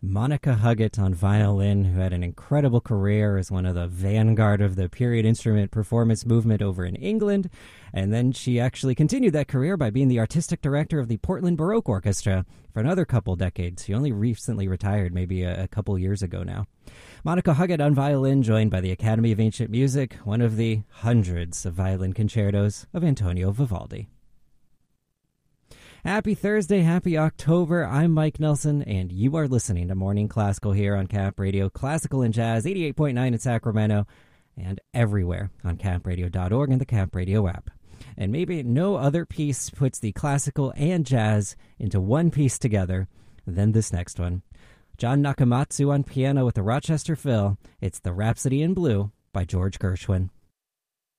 Monica Huggett on violin, who had an incredible career as one of the vanguard of the period instrument performance movement over in England. And then she actually continued that career by being the artistic director of the Portland Baroque Orchestra for another couple decades. She only recently retired, maybe a couple years ago now. Monica Huggett on violin, joined by the Academy of Ancient Music, one of the hundreds of violin concertos of Antonio Vivaldi. Happy Thursday, happy October. I'm Mike Nelson, and you are listening to Morning Classical here on Cap Radio, Classical and Jazz, 88.9 in Sacramento, and everywhere on capradio.org and the Cap Radio app. And maybe no other piece puts the classical and jazz into one piece together than this next one. John Nakamatsu on piano with the Rochester Phil. It's the Rhapsody in Blue by George Gershwin.